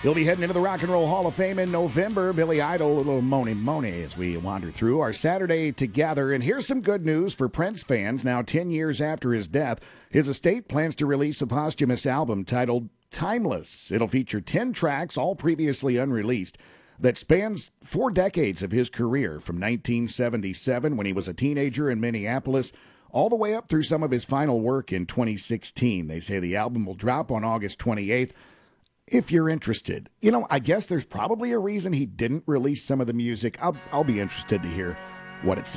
He'll be heading into the Rock and Roll Hall of Fame in November. Billy Idol, a little Mony as we wander through our Saturday together. And here's some good news for Prince fans. Now, 10 years after his death, his estate plans to release a posthumous album titled Timeless. It'll feature 10 tracks, all previously unreleased, that spans 4 decades of his career, from 1977, when he was a teenager in Minneapolis, all the way up through some of his final work in 2016. They say the album will drop on August 28th. If you're interested, I guess there's probably a reason he didn't release some of the music. I'll be interested to hear what it's